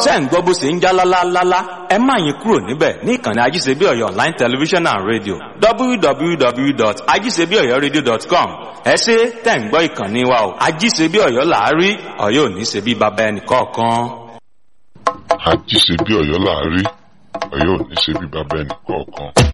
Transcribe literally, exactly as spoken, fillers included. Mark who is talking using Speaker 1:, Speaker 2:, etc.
Speaker 1: ṣé ń gbọ́ bó ṣe ń já lálálálá, ẹ má yín kúrò níbẹ̀ ní ìkànnì Ajíṣebí Ọ̀yọ́ online television and radio w w w dot ajisebi oyo radio dot com. ẹ ṣé tẹ̀ ń gbọ́ ìkànnì wa o. Ajíṣebí Ọ̀yọ́ là á rí, Ọ̀yọ́ ò ní ṣe bí baba ẹnì kọ̀ọ̀kan.
Speaker 2: Ajíṣebí Ọ̀yọ́ là á rí, Ọ̀yọ́ ò ní ṣe bí baba ẹnì kọ̀ọ̀kan.